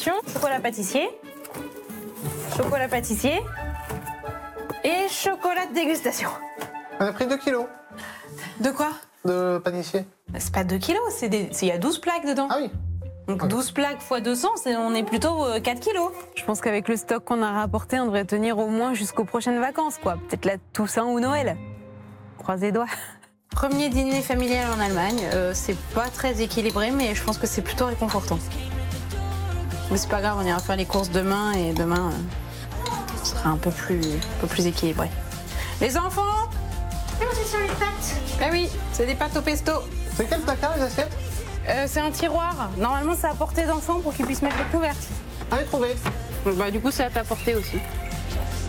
dégustation, chocolat pâtissier et chocolat de dégustation. On a pris 2 kilos De quoi? de pâtissier. C'est pas 2 kilos, il y a 12 plaques dedans. Ah oui. Donc 12 plaques x 200, on est plutôt 4 kilos. Je pense qu'avec le stock qu'on a rapporté, on devrait tenir au moins jusqu'aux prochaines vacances, quoi. Peut-être la Toussaint ou Noël. Croisez les doigts. Premier dîner familial en Allemagne, c'est pas très équilibré, mais je pense que c'est plutôt réconfortant. Mais c'est pas grave, on ira faire les courses demain et demain, ce sera un peu plus équilibré. Les enfants! C'est sur les pâtes. Ah oui, c'est des pâtes au pesto. C'est quel placard les assiettes? C'est un tiroir. Normalement, c'est à portée d'enfant pour qu'ils puissent mettre les couvertes. Allez, trouvé. Bah, du coup, c'est à ta portée aussi.